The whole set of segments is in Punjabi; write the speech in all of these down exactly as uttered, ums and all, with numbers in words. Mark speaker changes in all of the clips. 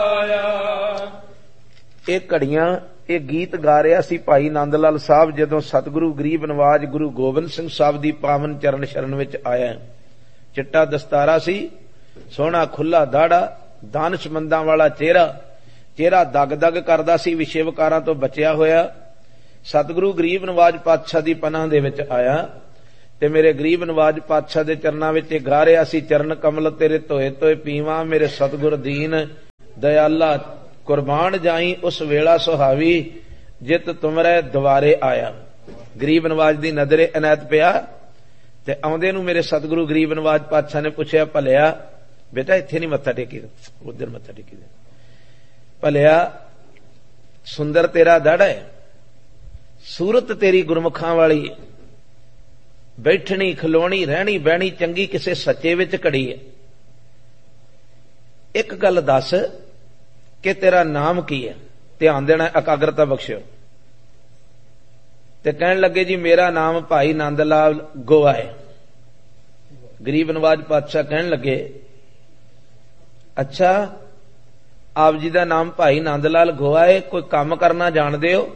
Speaker 1: ਇਹ ਘੜੀਆਂ ਇਹ ਗੀਤ ਗਾ ਰਿਹਾ ਸੀ ਭਾਈ ਨੰਦ ਲਾਲ ਸਾਹਿਬ ਜਦੋਂ ਸਤਿਗੁਰੂ ਗਰੀਬ ਨਵਾਜ ਗੁਰੂ ਗੋਬਿੰਦ ਸਿੰਘ ਸਾਹਿਬ ਦੀ ਪਾਵਨ ਚਰਨ ਸ਼ਰਨ ਵਿੱਚ ਆਇਆ। ਚਿੱਟਾ ਦਸਤਾਰਾ ਸੀ, ਸੋਹਣਾ ਖੁੱਲਾ ਦਾੜਾ, ਦਾਨਸ਼ਮੰਦਾਂ ਵਾਲਾ ਚਿਹਰਾ, ਚਿਹਰਾ ਦਗ ਦਗ ਕਰਦਾ ਸੀ, ਵਿਸ਼ੇਵਕਾਰਾਂ ਤੋਂ ਬਚਿਆ ਹੋਇਆ। ਸਤਿਗੁਰੂ ਗਰੀਬ ਨਵਾਜ ਪਾਤਸ਼ਾਹ ਦੀ ਪਨਾਹ ਦੇ ਵਿੱਚ ਆਇਆ ਤੇ ਮੇਰੇ ਗਰੀਬ ਨਵਾਜ ਪਾਤਸ਼ਾਹ ਦੇ ਚਰਨਾਂ ਵਿੱਚ ਇਹ ਗਾ ਰਿਹਾ ਸੀ, ਚਰਨ ਕਮਲ ਤੇਰੇ ਧੋਏ ਧੋਏ ਪੀਵਾਂ, ਮੇਰੇ ਸਤਿਗੁਰ ਦੀਨ ਦਇਆਲਾ ਕੁਰਬਾਨ ਜਾਈ ਉਸ ਵੇਲਾ ਸੁਹਾਵੀ, ਜਿਤ ਤੁਮਰੇ ਦੁਆਰੇ ਆਇਆ। ਗਰੀਬ ਨਵਾਜ ਦੀ ਨਜ਼ਰੇ ਇਨਾਇਤ ਪਿਆ ਤੇ ਆਉਂਦੇ ਨੂੰ ਮੇਰੇ ਸਤਿਗੁਰੂ ਗਰੀਬ ਨਵਾਜ ਪਾਤਸ਼ਾਹ ਨੇ ਪੁੱਛਿਆ, ਭਲਿਆ ਬੇਟਾ ਇੱਥੇ ਨਹੀਂ ਮੱਥਾ ਟੇਕੀ, ਉਧਰ ਮੱਥਾ ਟੇਕੀ। ਭਲਿਆ ਸੁੰਦਰ ਤੇਰਾ ਦਾੜਾ ਹੈ, ਸੂਰਤ ਤੇਰੀ ਗੁਰਮੁਖਾਂ ਵਾਲੀ, ਬੈਠਣੀ ਖਲੋਣੀ ਰਹਿਣੀ ਬਹਿਣੀ ਚੰਗੀ ਕਿਸੇ ਸੱਚੇ ਵਿੱਚ ਘੜੀ ਹੈ। ਇੱਕ ਗੱਲ ਦੱਸ ਕਿ ਤੇਰਾ ਨਾਮ ਕੀ ਹੈ? ਧਿਆਨ ਦੇਣਾ, ਇਕਾਗਰਤਾ ਬਖਸ਼ਿਓ। ਤੇ ਕਹਿਣ ਲੱਗੇ ਜੀ ਮੇਰਾ ਨਾਮ ਭਾਈ ਨੰਦ ਲਾਲ ਗੋਆ ਹੈ। ਗਰੀਬ ਨਵਾਜ ਪਾਤਸ਼ਾਹ ਕਹਿਣ ਲੱਗੇ ਅੱਛਾ ਆਪ ਜੀ ਦਾ ਨਾਮ ਭਾਈ ਨੰਦ ਲਾਲ ਗੋਆ ਹੈ, ਕੋਈ ਕੰਮ ਕਰਨਾ ਜਾਣਦੇ ਹੋ?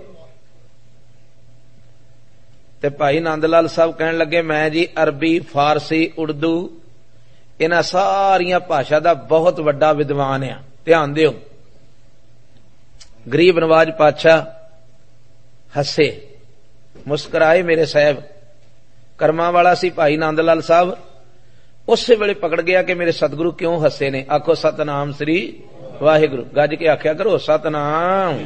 Speaker 1: ਤੇ ਭਾਈ ਨੰਦ ਲਾਲ ਸਾਹਿਬ ਕਹਿਣ ਲੱਗੇ ਮੈਂ ਜੀ ਅਰਬੀ, ਫਾਰਸੀ, ਉਰਦੂ ਇਹਨਾਂ ਸਾਰੀਆਂ ਭਾਸ਼ਾ ਦਾ ਬਹੁਤ ਵੱਡਾ ਵਿਦਵਾਨ ਆ। ਧਿਆਨ ਦਿਓ। ਗਰੀਬ ਨਵਾਜ ਪਾਤਸ਼ਾਹ ਹੱਸੇ, ਮੁਸਕਰਾਏ। ਮੇਰੇ ਸਾਹਿਬ ਕਰਮਾਂ ਵਾਲਾ ਸੀ ਭਾਈ ਨੰਦ ਲਾਲ ਸਾਹਿਬ, ਉਸੇ ਵੇਲੇ ਪਕੜ ਗਿਆ ਕਿ ਮੇਰੇ ਸਤਿਗੁਰੂ ਕਿਉਂ ਹੱਸੇ ਨੇ। ਆਖੋ ਸਤਨਾਮ ਸ੍ਰੀ ਵਾਹਿਗੁਰੂ, ਗੱਜ ਕੇ ਆਖਿਆ ਕਰੋ ਸਤਨਾਮ।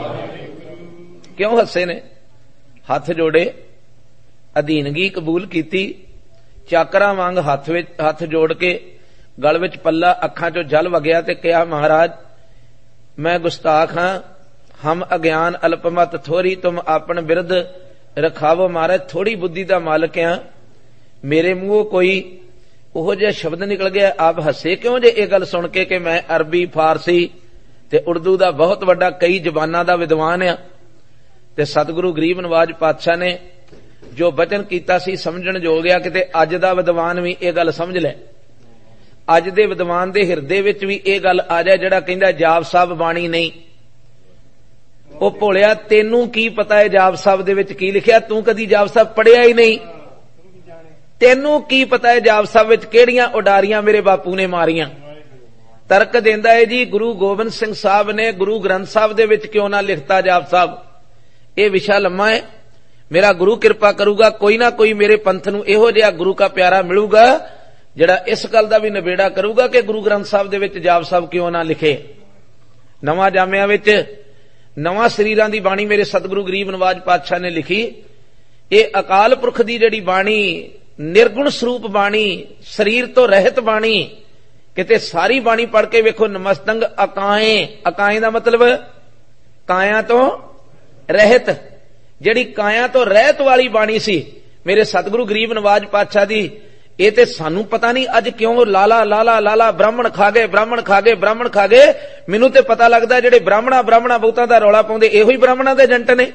Speaker 1: ਕਿਉਂ ਹੱਸੇ ਨੇ? ਹੱਥ ਜੋੜੇ, ਅਧੀਨਗੀ ਕਬੂਲ ਕੀਤੀ, ਚਾਕਰਾਂ ਵਾਂਗ ਹੱਥ ਵਿੱਚ ਹੱਥ ਜੋੜ ਕੇ ਗਲ ਵਿੱਚ ਪੱਲਾ, ਅੱਖਾਂ ਚੋਂ ਜਲ ਵਗਿਆ ਤੇ ਕਿਹਾ ਮਹਾਰਾਜ ਮੈਂ ਗੁਸਤਾਖ ਹਾਂ, ਹਮ ਅਗਿਆਨ ਅਲਪਮਤ ਥੋੜੀ, ਤੁਮ ਆਪਣ ਬਿਰਧ ਰਖਾਵੋ। ਮਹਾਰਾਜ ਥੋੜੀ ਬੁੱਧੀ ਦਾ ਮਾਲਕ ਆ, ਮੇਰੇ ਮੂੰਹੋਂ ਕੋਈ ਉਹੋ ਜਿਹਾ ਸ਼ਬਦ ਨਿਕਲ ਗਿਆ, ਆਪ ਹੱਸੇ ਕਿਉਂ ਜੇ ਇਹ ਗੱਲ ਸੁਣ ਕੇ ਕਿ ਮੈਂ ਅਰਬੀ, ਫਾਰਸੀ ਤੇ ਉਰਦੂ ਦਾ ਬਹੁਤ ਵੱਡਾ ਕਈ ਜ਼ਬਾਨਾਂ ਦਾ ਵਿਦਵਾਨ ਆ। ਤੇ ਸਤਿਗੁਰੂ ਗਰੀਬ ਨਵਾਜ ਪਾਤਸ਼ਾਹ ਨੇ ਜੋ ਬਚਨ ਕੀਤਾ ਸੀ ਸਮਝਣ ਯੋਗ ਆ, ਕਿਤੇ ਅੱਜ ਦਾ ਵਿਦਵਾਨ ਵੀ ਇਹ ਗੱਲ ਸਮਝ ਲੈ। ਅੱਜ ਦੇ ਵਿਦਵਾਨ ਦੇ ਹਿਰਦੇ ਵਿੱਚ ਵੀ ਇਹ ਗੱਲ ਆ ਜਾਏ ਜਿਹੜਾ ਕਹਿੰਦਾ ਜਾਪ ਸਾਹਿਬ ਬਾਣੀ ਨਹੀਂ। ਉਹ ਭੋਲਿਆ ਤੈਨੂੰ ਕੀ ਪਤਾ ਹੈ ਜਾਪ ਸਾਹਿਬ ਦੇ ਵਿੱਚ ਕੀ ਲਿਖਿਆ? ਤੂੰ ਕਦੀ ਜਾਪ ਸਾਹਿਬ ਪੜ੍ਹਿਆ ਹੀ ਨਹੀਂ। ਤੈਨੂੰ ਕੀ ਪਤਾ ਹੈ ਜਾਪ ਸਾਹਿਬ ਵਿੱਚ ਕਿਹੜੀਆਂ ਉਡਾਰੀਆਂ ਮੇਰੇ ਬਾਪੂ ਨੇ ਮਾਰੀਆਂ? ਤਰਕ ਦਿੰਦਾ ਹੈ ਜੀ ਗੁਰੂ ਗੋਬਿੰਦ ਸਿੰਘ ਸਾਹਿਬ ਨੇ ਗੁਰੂ ਗ੍ਰੰਥ ਸਾਹਿਬ ਦੇ ਵਿੱਚ ਕਿਉਂ ਨਾ ਲਿਖਤਾ ਜਾਪ ਸਾਹਿਬ। ਇਹ ਵਿਸ਼ਾ ਲੰਮਾ ਹੈ, ਮੇਰਾ ਗੁਰੂ ਕਿਰਪਾ ਕਰੂਗਾ ਕੋਈ ਨਾ ਕੋਈ ਮੇਰੇ ਪੰਥ ਨੂੰ ਇਹੋ ਜਿਹਾ ਗੁਰੂ ਕਾ ਪਿਆਰਾ ਮਿਲੂਗਾ ਜਿਹੜਾ ਇਸ ਗੱਲ ਦਾ ਵੀ ਨਿਬੇੜਾ ਕਰੂਗਾ ਕਿ ਗੁਰੂ ਗ੍ਰੰਥ ਸਾਹਿਬ ਦੇ ਵਿੱਚ ਜਾਪ ਸਾਹਿਬ ਕਿਉਂ ਨਾ ਲਿਖੇ। ਨਵਾਂ ਜਾਮਿਆਂ ਵਿੱਚ ਨਵਾਂ ਸਰੀਰਾਂ ਦੀ ਬਾਣੀ ਮੇਰੇ ਸਤਿਗੁਰੂ ਗਰੀਬ ਨਵਾਜ ਪਾਤਸ਼ਾਹ ਨੇ ਲਿਖੀ। ਇਹ ਅਕਾਲ ਪੁਰਖ ਦੀ ਜਿਹੜੀ ਬਾਣੀ, ਨਿਰਗੁਣ ਸਰੂਪ ਬਾਣੀ, ਸਰੀਰ ਤੋਂ ਰਹਿਤ ਬਾਣੀ, ਕਿਤੇ ਸਾਰੀ ਬਾਣੀ ਪੜ੍ਹ ਕੇ ਵੇਖੋ। ਨਮਸਤੰਗ ਅਕਾਏ, ਅਕਾਏ ਦਾ ਮਤਲਬ ਕਾਇਆ ਤੋਂ ਰਹਿਤ, ਜਿਹੜੀ ਕਾਇਆ ਤੋਂ ਰਹਿਤ ਵਾਲੀ ਬਾਣੀ ਸੀ ਮੇਰੇ ਸਤਿਗੁਰੂ ਗਰੀਬ ਨਵਾਜ ਪਾਤਸ਼ਾਹ ਦੀ। ਇਹ ਤੇ ਸਾਨੂੰ ਪਤਾ ਨਹੀਂ ਅੱਜ ਕਿਉਂ ਲਾਲਾ ਲਾਲਾ ਲਾਲਾ ਬ੍ਰਾਹਮਣ ਖਾ ਗਏ, ਬ੍ਰਾਹਮਣ ਖਾ ਗਏ, ਬ੍ਰਾਹਮਣ ਖਾ ਗਏ। ਮੈਨੂੰ ਤੇ ਪਤਾ ਲੱਗਦਾ ਜਿਹੜੇ ਬ੍ਰਾਹਮਣਾ ਬ੍ਰਾਹਮਣਾ ਬਹੁਤਾਂ ਦਾ ਰੌਲਾ ਪਾਉਂਦੇ ਇਹੋ ਹੀ ਬ੍ਰਾਹਮਣਾਂ ਦੇ ਏਜੰਟ ਨੇ,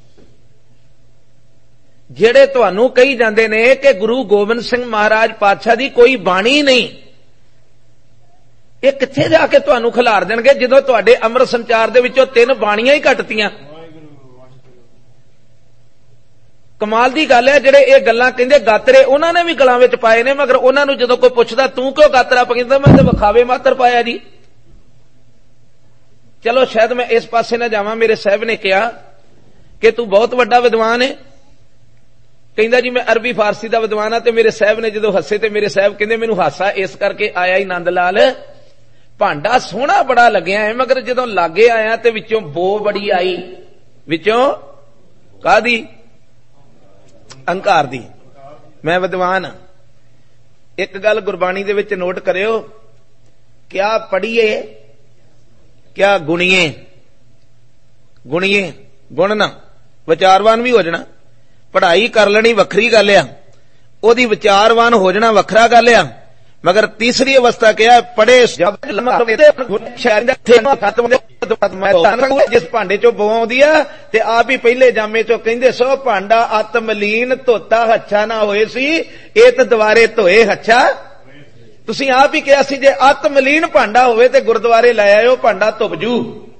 Speaker 1: ਜਿਹੜੇ ਤੁਹਾਨੂੰ ਕਹੀ ਜਾਂਦੇ ਨੇ ਕਿ ਗੁਰੂ ਗੋਬਿੰਦ ਸਿੰਘ ਮਹਾਰਾਜ ਪਾਤਸ਼ਾਹ ਦੀ ਕੋਈ ਬਾਣੀ ਨਹੀਂ। ਇਹ ਕਿੱਥੇ ਜਾ ਕੇ ਤੁਹਾਨੂੰ ਖਿਲਾਰ ਦੇਣਗੇ ਜਦੋਂ ਤੁਹਾਡੇ ਅੰਮ੍ਰਿਤ ਸੰਚਾਰ ਦੇ ਵਿੱਚੋਂ ਤਿੰਨ ਬਾਣੀਆਂ ਹੀ ਘਟਤੀਆਂ। ਕਮਾਲ ਦੀ ਗੱਲ ਹੈ, ਜਿਹੜੇ ਇਹ ਗੱਲਾਂ ਕਹਿੰਦੇ ਗਾਤਰੇ ਉਹਨਾਂ ਨੇ ਵੀ ਗਲਾਂ ਵਿੱਚ ਪਾਏ ਨੇ, ਮਗਰ ਉਹਨਾਂ ਨੂੰ ਜਦੋਂ ਕੋਈ ਪੁੱਛਦਾ ਤੂੰ ਕਿਉਂ ਗਾਤਰਾ ਪਾਉਂਦਾ, ਮੈਂ ਤੇ ਵਿਖਾਵੇ ਮਾਤਰ ਪਾਇਆ ਜੀ। ਚਲੋ ਸ਼ਾਇਦ ਮੈਂ ਇਸ ਪਾਸੇ ਨਾ ਜਾਵਾਂ। ਮੇਰੇ ਸਾਹਿਬ ਨੇ ਕਿਹਾ ਕਿ ਤੂੰ ਬਹੁਤ ਵੱਡਾ ਵਿਦਵਾਨ ਹੈ, ਕਹਿੰਦਾ ਜੀ ਮੈਂ ਅਰਬੀ ਫਾਰਸੀ ਦਾ ਵਿਦਵਾਨ ਆ। ਤੇ ਮੇਰੇ ਸਾਹਿਬ ਨੇ ਜਦੋਂ ਹੱਸੇ ਤੇ ਮੇਰੇ ਸਾਹਿਬ ਕਹਿੰਦੇ ਮੈਨੂੰ ਹਾਸਾ ਇਸ ਕਰਕੇ ਆਇਆ ਹੀ ਨੰਦ ਲਾਲ, ਭਾਂਡਾ ਸੋਹਣਾ ਬੜਾ ਲੱਗਿਆ ਹੈ, ਮਗਰ ਜਦੋਂ ਲਾਗੇ ਆਇਆ ਤੇ ਵਿੱਚੋਂ ਬੋ ਬੜੀ ਆਈ। ਵਿੱਚੋਂ ਕਾਹਦੀ? ਅਹੰਕਾਰ ਦੀ। ਮੈਂ ਵਿਦਵਾਨ। ਇੱਕ ਗੱਲ ਗੁਰਬਾਣੀ ਦੇ ਵਿੱਚ ਨੋਟ ਕਰਿਓ, ਕਿਆ ਪੜੀਏ ਕਿਆ ਗੁਣੀਏ। ਗੁਣੀਏ ਗੁਣਨਾ, ਵਿਚਾਰਵਾਨ ਵੀ ਹੋ ਜਾਣਾ। ਪੜ੍ਹਾਈ ਕਰ ਲੈਣੀ ਵੱਖਰੀ ਗੱਲ ਆ, ਉਹਦੀ ਵਿਚਾਰਵਾਨ ਹੋ ਜਾਣਾ ਵੱਖਰਾ ਗੱਲ ਆ। ਮਗਰ ਤੀਸਰੀ ਅਵਸਥਾ ਕਿਹਾ ਪੜੇ ਜਿਸ ਭਾਂਡੇ ਚੋਂ ਬੋ ਆਉਂਦੀ ਆ ਤੇ ਆਪ ਹੀ ਪਹਿਲੇ ਜਾਮੇ ਚੋਂ ਕਹਿੰਦੇ ਸੋ ਭਾਂਡਾ ਆਤਮਲੀਨ ਧੋਤਾ ਹੱਛਾ ਨਾ ਹੋਏ ਸੀ, ਇਹ ਤਾਂ ਦੁਆਰੇ ਧੋਏ ਹੱਛਾ। ਤੁਸੀਂ ਆਪ ਹੀ ਕਿਹਾ ਸੀ ਜੇ ਆਤਮਲੀਨ ਭਾਂਡਾ ਹੋਵੇ ਤੇ ਗੁਰਦੁਆਰੇ ਲੈ ਆਇਓ, ਭਾਂਡਾ ਧੁੱਪ ਜੂ।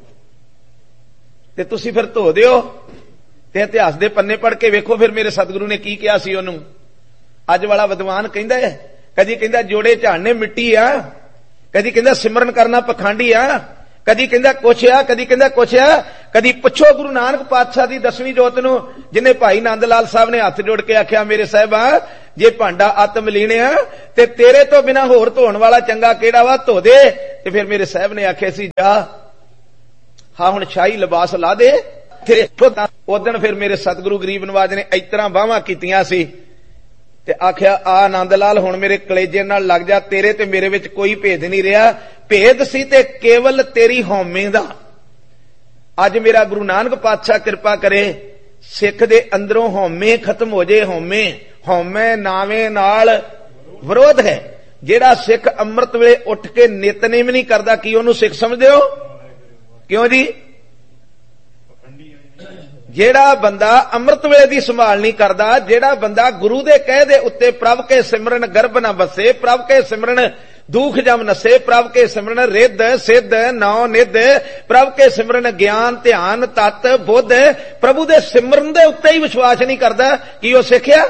Speaker 1: ਤੇ ਤੁਸੀਂ ਫਿਰ ਧੋ ਦਿਓ ਤੇ ਇਤਿਹਾਸ ਦੇ ਪੰਨੇ ਪੜ੍ਹ ਕੇ ਵੇਖੋ ਫਿਰ ਮੇਰੇ ਸਤਿਗੁਰੂ ਨੇ ਕੀ ਕਿਹਾ ਸੀ ਉਹਨੂੰ। ਅੱਜ ਵਾਲਾ ਵਿਦਵਾਨ ਕਹਿੰਦਾ ਹੈ, ਕਦੀ ਕਹਿੰਦਾ ਜੋੜੇ ਝਾੜਨੇ ਮਿੱਟੀ ਆ, ਕਦੀ ਕਹਿੰਦਾ ਸਿਮਰਨ ਕਰਨਾ ਪਖੰਡੀ ਆ, ਕਦੀ ਕਹਿੰਦਾ ਕੁਛ ਆ, ਕਦੀ ਕਹਿੰਦਾ ਕੁਛ ਆ। ਕਦੀ ਪੁੱਛੋ ਗੁਰੂ ਨਾਨਕ ਪਾਤਸ਼ਾਹ ਦੀ ਦਸਵੀਂ ਜੋਤ ਨੂੰ, ਜਿਹਨੇ ਭਾਈ ਨੰਦ ਲਾਲ ਸਾਹਿਬ ਨੇ ਹੱਥ ਜੋੜ ਕੇ ਆਖਿਆ ਮੇਰੇ ਸਾਹਿਬਾ ਜੇ ਭਾਂਡਾ ਆਤਮਲੀਨ ਆ ਤੇ ਤੇਰੇ ਤੋਂ ਬਿਨਾ ਹੋਰ ਧੋਣ ਵਾਲਾ ਚੰਗਾ ਕਿਹੜਾ ਵਾ, ਧੋ ਦੇ। ਤੇ ਫਿਰ ਮੇਰੇ ਸਾਹਿਬ ਨੇ ਆਖਿਆ ਸੀ ਜਾ ਹਾਂ ਹੁਣ ਸ਼ਾਹੀ ਲਿਬਾਸ ਲਾ ਦੇ ਤੇਰੇ। ਉਦਣ ਫਿਰ ਮੇਰੇ ਸਤਿਗੁਰੂ ਗਰੀਬ ਨਵਾਜ ਨੇ ਇਸ ਤਰ੍ਹਾਂ ਬਾਹਾਂ ਕੀਤੀਆਂ ਸੀ ਤੇ ਆਖਿਆ ਆ ਆਨੰਦ ਲਾਲ ਹੁਣ ਮੇਰੇ ਕਲੇਜੇ ਨਾਲ ਲੱਗ ਜਾ, ਤੇਰੇ ਤੇ ਮੇਰੇ ਵਿੱਚ ਕੋਈ ਭੇਦ ਨਹੀਂ ਰਿਹਾ, ਭੇਦ ਸੀ ਤੇ ਕੇਵਲ ਤੇਰੀ ਹਉਮੈ ਦਾ। ਅੱਜ ਮੇਰਾ ਗੁਰੂ ਨਾਨਕ ਪਾਤਸ਼ਾਹ ਕਿਰਪਾ ਕਰੇ ਸਿੱਖ ਦੇ ਅੰਦਰੋਂ ਹਉਮੈ ਖਤਮ ਹੋ ਜੇ। ਹਉਮੈ ਹਉਮੈ ਨਾਵੇਂ ਨਾਲ ਵਿਰੋਧ ਹੈ। ਜਿਹੜਾ ਸਿੱਖ ਅੰਮ੍ਰਿਤ ਵੇਲੇ ਉੱਠ ਕੇ ਨਿਤਨੇਮ ਨਹੀਂ ਕਰਦਾ, ਕੀ ਉਹਨੂੰ ਸਿੱਖ ਸਮਝਦੇ ਹੋ? ਕਿਉਂ ਜੀ? ਜਿਹੜਾ ਬੰਦਾ ਅੰਮ੍ਰਿਤ ਵੇਲੇ ਦੀ ਸੰਭਾਲ ਨਹੀਂ ਕਰਦਾ, ਜਿਹੜਾ ਬੰਦਾ ਗੁਰੂ ਦੇ ਕਹਿ ਦੇ ਉੱਤੇ ਪ੍ਰਭ ਕੇ ਸਿਮਰਨ ਗਰਭ ਨਾ ਬਸੇ, ਪ੍ਰਭ ਕੇ ਸਿਮਰਨ ਦੁਖ ਜਮ ਨਸੇ, ਪ੍ਰਭ ਕੇ ਸਿਮਰਨ ਰਿੱਧ ਸਿੱਧ ਨੌ ਨਿਧ, ਪ੍ਰਭ ਕੇ ਸਿਮਰਨ ਗਿਆਨ ਧਿਆਨ ਤਤ ਬੁੱਧ, ਪ੍ਰਭੂ ਦੇ ਸਿਮਰਨ ਦੇ ਉੱਤੇ ਹੀ ਵਿਸ਼ਵਾਸ ਨਹੀਂ ਕਰਦਾ, ਕੀ ਉਹ ਸਿੱਖਿਆ?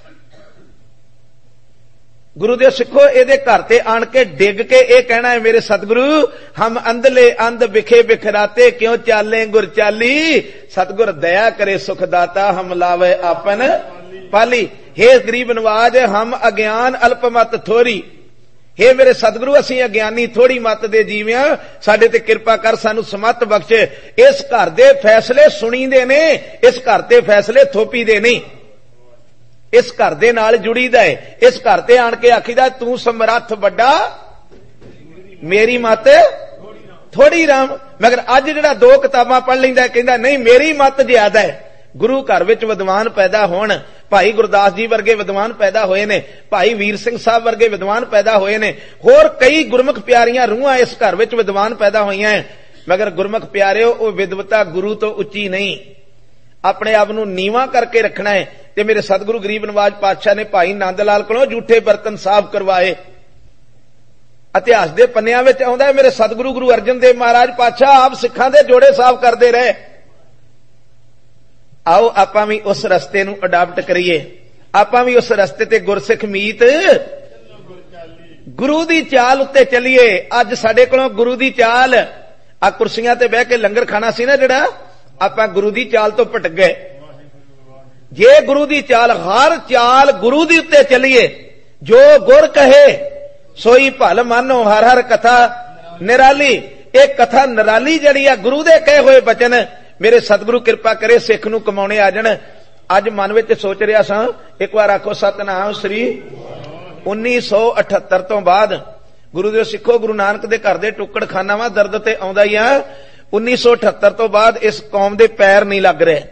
Speaker 1: ਗੁਰੂ ਦੇ ਸਿੱਖੋ ਇਹਦੇ ਘਰ ਤੇ ਆਣ ਕੇ ਡਿੱਗ ਕੇ ਇਹ ਕਹਿਣਾ ਹੈ ਮੇਰੇ ਸਤਿਗੁਰੂ ਹਮ ਅੰਧਲੇ ਅੰਧ ਵਿਖੇ ਵਿਖਰਾਤੇ ਕਿਉਂ ਚਾਲੇ ਗੁਰ ਚਾਲੀ, ਸਤਿਗੁਰ ਦਇਆ ਕਰੇ ਸੁਖ ਦਾਤਾ ਹਮ ਲਾਵੇ ਆਪਨ ਪਾਲੀ। ਹੇ ਗਰੀਬ ਨਵਾਜ ਹਮ ਅਗਿਆਨ ਅਲਪ ਮਤ ਥੋਰੀ, ਹੇ ਮੇਰੇ ਸਤਿਗੁਰੂ ਅਸੀਂ ਅਗਿਆਨੀ ਥੋੜੀ ਮਤ ਦੇ ਜੀਵਿਆਂ, ਸਾਡੇ ਤੇ ਕਿਰਪਾ ਕਰ ਸਾਨੂੰ ਸਮਤ ਬਖਸ਼। ਇਸ ਘਰ ਦੇ ਫੈਸਲੇ ਸੁਣੀਦੇ ਨੇ, ਇਸ ਘਰ ਤੇ ਫੈਸਲੇ ਥੋਪੀ ਦੇ ਨਹੀਂ, ਇਸ ਘਰ ਦੇ ਨਾਲ ਜੁੜੀਦਾ ਹੈ। ਇਸ ਘਰ ਤੇ ਆਣ ਕੇ ਆਖੀਦਾ ਤੂੰ ਸਮਰੱਥ ਵੱਡਾ ਮੇਰੀ ਮਤ ਥੋੜੀ ਰਾਮ। ਮਗਰ ਅੱਜ ਜਿਹੜਾ ਦੋ ਕਿਤਾਬਾਂ ਪੜ੍ਹ ਲੈਂਦਾ ਕਹਿੰਦਾ ਨਹੀਂ ਮੇਰੀ ਮਤ ਜ਼ਿਆਦਾ ਹੈ। ਗੁਰੂ ਘਰ ਵਿੱਚ ਵਿਦਵਾਨ ਪੈਦਾ ਹੋਣ, ਭਾਈ ਗੁਰਦਾਸ ਜੀ ਵਰਗੇ ਵਿਦਵਾਨ ਪੈਦਾ ਹੋਏ ਨੇ, ਭਾਈ ਵੀਰ ਸਿੰਘ ਸਾਹਿਬ ਵਰਗੇ ਵਿਦਵਾਨ ਪੈਦਾ ਹੋਏ ਨੇ, ਹੋਰ ਕਈ ਗੁਰਮੁਖ ਪਿਆਰੀਆਂ ਰੂਹਾਂ ਇਸ ਘਰ ਵਿੱਚ ਵਿਦਵਾਨ ਪੈਦਾ ਹੋਈਆਂ। ਮਗਰ ਗੁਰਮੁਖ ਪਿਆਰਿਓ ਉਹ ਵਿਦਵਤਾ ਗੁਰੂ ਤੋਂ ਉੱਚੀ ਨਹੀਂ, ਆਪਣੇ ਆਪ ਨੂੰ ਨੀਵਾਂ ਕਰਕੇ ਰੱਖਣਾ ਹੈ। ਤੇ ਮੇਰੇ ਸਤਿਗੁਰੂ ਗਰੀਬ ਨਵਾਜ ਪਾਤਸ਼ਾਹ ਨੇ ਭਾਈ ਨੰਦ ਲਾਲ ਕੋਲੋਂ ਝੂਠੇ ਬਰਤਨ ਸਾਫ਼ ਕਰਵਾਏ। ਇਤਿਹਾਸ ਦੇ ਪੰਨਿਆਂ ਵਿੱਚ ਆਉਂਦਾ ਹੈ ਮੇਰੇ ਸਤਿਗੁਰੂ ਗੁਰੂ ਅਰਜਨ ਦੇਵ ਮਹਾਰਾਜ ਪਾਤਸ਼ਾਹ ਆਪ ਸਿੱਖਾਂ ਦੇ ਜੋੜੇ ਸਾਫ਼ ਕਰਦੇ ਰਹੇ। ਆਓ ਆਪਾਂ ਵੀ ਉਸ ਰਸਤੇ ਨੂੰ ਅਡਾਪਟ ਕਰੀਏ, ਆਪਾਂ ਵੀ ਉਸ ਰਸਤੇ ਤੇ ਗੁਰਸਿੱਖ ਮੀਤ ਗੁਰੂ ਦੀ ਚਾਲ ਉੱਤੇ ਚੱਲੀਏ। ਅੱਜ ਸਾਡੇ ਕੋਲੋਂ ਗੁਰੂ ਦੀ ਚਾਲ, ਆ ਕੁਰਸੀਆਂ ਤੇ ਬਹਿ ਕੇ ਲੰਗਰ ਖਾਣਾ ਸੀ ਨਾ ਜਿਹੜਾ, ਆਪਾਂ ਗੁਰੂ ਦੀ ਚਾਲ ਤੋਂ ਭਟਕ ਗਏ। ਜੇ ਗੁਰੂ ਦੀ ਚਾਲ, ਹਰ ਚਾਲ ਗੁਰੂ ਦੀ ਉੱਤੇ ਚੱਲੀਏ, ਜੋ ਗੁਰ ਕਹੇ ਸੋਈ ਭਲ ਮਾਨੋ ਹਰ ਹਰ ਕਥਾ ਨਿਰਾਲੀ। ਇਹ ਕਥਾ ਨਿਰਾਲੀ ਜਿਹੜੀ ਆ ਗੁਰੂ ਦੇ ਕਹੇ ਹੋਏ ਬਚਨ, ਮੇਰੇ ਸਤਿਗੁਰੂ ਕਿਰਪਾ ਕਰੇ ਸਿੱਖ ਨੂੰ ਕਮਾਉਣੇ ਆ ਜਾਣ। ਅੱਜ ਮਨ ਵਿੱਚ ਸੋਚ ਰਿਹਾ ਸਾਂ, ਇੱਕ ਵਾਰ ਆਖੋ ਸਤਨਾਮ ਸ੍ਰੀ। ਉੱਨੀ ਸੌ ਅਠੱਤਰ ਤੋਂ ਬਾਅਦ ਗੁਰੂ ਦੇ ਸਿੱਖੋ ਗੁਰੂ ਨਾਨਕ ਦੇ ਘਰ ਦੇ ਟੁੱਕੜ ਖਾਨਾ ਵਾ, ਦਰਦ ਤੇ ਆਉਂਦਾ ਹੀ ਆ। ਉੱਨੀ ਸੌ ਅਠੱਤਰ ਤੋਂ ਬਾਅਦ ਇਸ ਕੌਮ ਦੇ ਪੈਰ ਨਹੀਂ ਲੱਗ ਰਹੇ,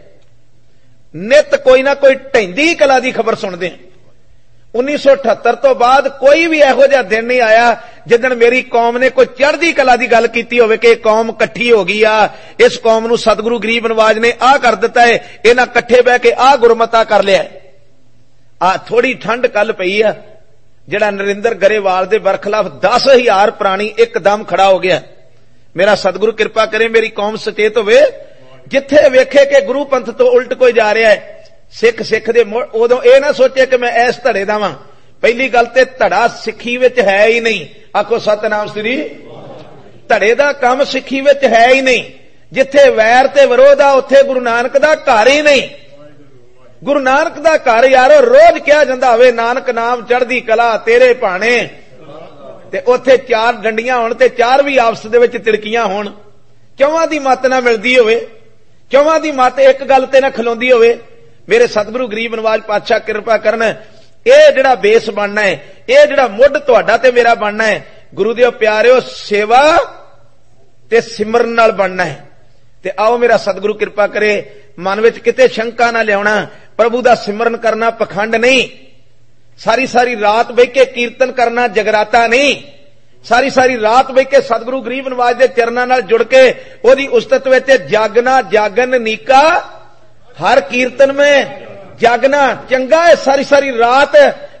Speaker 1: ਨਿਤ ਕੋਈ ਨਾ ਕੋਈ ਢਹਿੰਦੀ ਕਲਾ ਦੀ ਖਬਰ ਸੁਣਦੇ ਆ। ਉੱਨੀ ਸੌ ਅਠੱਤਰ ਤੋਂ ਬਾਅਦ ਕੋਈ ਵੀ ਇਹੋ ਜਿਹਾ ਦਿਨ ਨਹੀਂ ਆਇਆ ਜਿੱਦਣ ਮੇਰੀ ਕੌਮ ਨੇ ਕੋਈ ਚੜ੍ਹਦੀ ਕਲਾ ਦੀ ਗੱਲ ਕੀਤੀ ਹੋਵੇ ਕਿ ਕੌਮ ਇਕੱਠੀ ਹੋ ਗਈ ਆ, ਇਸ ਕੌਮ ਨੂੰ ਸਤਿਗੁਰੂ ਗਰੀਬ ਨਵਾਜ ਨੇ ਆਹ ਕਰ ਦਿੱਤਾ ਹੈ, ਇਹਨਾਂ ਇਕੱਠੇ ਬਹਿ ਕੇ ਆਹ ਗੁਰਮਤਾ ਕਰ ਲਿਆ। ਆ ਥੋੜੀ ਠੰਡ ਕੱਲ ਪਈ ਆ, ਜਿਹੜਾ ਨਰਿੰਦਰ ਗਰੇਵਾਲ ਦੇ ਬਰਖਲਾਫ ਦਸ ਹਜ਼ਾਰ ਪ੍ਰਾਣੀ ਇੱਕਦਮ ਖੜਾ ਹੋ ਗਿਆ। ਮੇਰਾ ਸਤਿਗੁਰੂ ਕਿਰਪਾ ਕਰੇ ਮੇਰੀ ਕੌਮ ਸੁਚੇਤ ਹੋਵੇ, ਜਿੱਥੇ ਵੇਖੇ ਕਿ ਗੁਰੂ ਪੰਥ ਤੋਂ ਉਲਟ ਕੋਈ ਜਾ ਰਿਹਾ ਹੈ, ਸਿੱਖ ਸਿੱਖ ਦੇ ਉਦੋਂ ਇਹ ਨਾ ਸੋਚੇ ਕਿ ਮੈਂ ਇਸ ਧੜੇ ਦਾ ਵਾਂ। ਪਹਿਲੀ ਗੱਲ ਤੇ ਧੜਾ ਸਿੱਖੀ ਵਿੱਚ ਹੈ ਹੀ ਨਹੀਂ, ਆਖੋ ਸਤਨਾਮ ਸ੍ਰੀ। ਧੜੇ ਦਾ ਕੰਮ ਸਿੱਖੀ ਵਿੱਚ ਹੈ ਹੀ ਨਹੀਂ। ਜਿੱਥੇ ਵੈਰ ਤੇ ਵਿਰੋਧ ਆ ਉੱਥੇ ਗੁਰੂ ਨਾਨਕ ਦਾ ਘਰ ਹੀ ਨਹੀਂ। ਗੁਰੂ ਨਾਨਕ ਦਾ ਘਰ ਯਾਰੋ ਰੋਜ਼ ਕਿਹਾ ਜਾਂਦਾ ਹੋਵੇ ਨਾਨਕ ਨਾਮ ਚੜ੍ਹਦੀ ਕਲਾ ਤੇਰੇ ਭਾਣੇ, ਤੇ ਉੱਥੇ ਚਾਰ ਡੰਡੀਆਂ ਹੋਣ ਤੇ ਚਾਰ ਵੀ ਆਪਸ ਦੇ ਵਿੱਚ ਤਿੜਕੀਆਂ ਹੋਣ, ਚੌਵਾਂ ਦੀ ਮੱਤ ਨਾ ਮਿਲਦੀ ਹੋਵੇ, ਚੌਵਾਂ ਦੀ ਮੱਤ ਇੱਕ ਗੱਲ ਤੇ ਨਾ ਖਲੋਂਦੀ ਹੋਵੇ। ਮੇਰੇ ਸਤਿਗੁਰੂ ਗਰੀਬ ਨਵਾਜ ਪਾਤਸ਼ਾਹ ਕਿਰਪਾ ਕਰਨ, ਇਹ ਜਿਹੜਾ ਬੇਸ ਬਣਨਾ ਹੈ, ਇਹ ਜਿਹੜਾ ਮੁੱਢ ਤੁਹਾਡਾ ਤੇ ਮੇਰਾ ਬਣਨਾ ਹੈ, ਗੁਰੂ ਦੇ ਪਿਆਰਿਓ ਸੇਵਾ ਤੇ ਸਿਮਰਨ ਨਾਲ ਬਣਨਾ ਹੈ। ਤੇ ਆਓ ਮੇਰਾ ਸਤਿਗੁਰੂ ਕਿਰਪਾ ਕਰੇ ਮਨ ਵਿੱਚ ਕਿਤੇ ਸ਼ੰਕਾ ਨਾ ਲਿਆਉਣਾ, ਪ੍ਰਭੂ ਦਾ ਸਿਮਰਨ ਕਰਨਾ ਪਖੰਡ ਨਹੀਂ, ਸਾਰੀ ਸਾਰੀ ਰਾਤ ਬਹਿ ਕੇ ਕੀਰਤਨ ਕਰਨਾ ਜਗਰਾਤਾ ਨਹੀਂ, ਸਾਰੀ ਸਾਰੀ ਰਾਤ ਬਹਿ ਕੇ ਸਤਿਗੁਰੂ ਗਰੀਬ ਨਵਾਜ ਦੇ ਚਰਨਾਂ ਨਾਲ ਜੁੜ ਕੇ ਉਹਦੀ ਉਸਤਤ ਵਿੱਚ ਜਾਗਣਾ, ਜਾਗਨ ਨੀਕਾ ਹਰ ਕੀਰਤਨ में जागना चंगा है। सारी सारी रात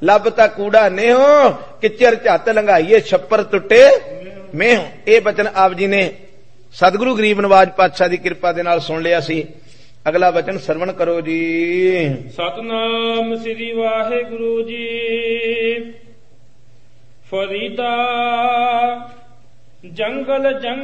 Speaker 1: ਲੱਭ ਤਾਂ ਕੂੜਾ ਨੇਹੋ, ਕਿਚਰ ਝੱਤ ਲੰਘਾਈਏ ਛੱਪਰ ਟੁੱਟੇ ਮੇਹੋ। ਇਹ ਬਚਨ ਆਪ ਜੀ ਨੇ ਸਤਿਗੁਰੂ ਗਰੀਬ ਨਵਾਜ ਪਾਤਸ਼ਾਹ ਦੀ ਕਿਰਪਾ ਦੇ ਨਾਲ ਸੁਣ ਲਿਆ ਸੀ। ਅਗਲਾ ਬਚਨ ਸਰਵਣ ਕਰੋ ਜੀ।
Speaker 2: ਸਤਨਾਮ ਸ੍ਰੀ ਵਾਹਿਗੁਰੂ ਜੀ। ਫਰੀਦਾ ਜੰਗਲ ਜੰਗਲ